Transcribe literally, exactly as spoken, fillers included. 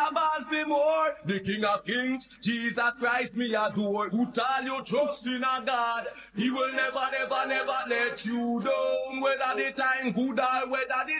a ball for more. The King of Kings, Jesus Christ, me adore. Who tell you trust in a God? He will never, never, never let you down. Whether the time good or whether the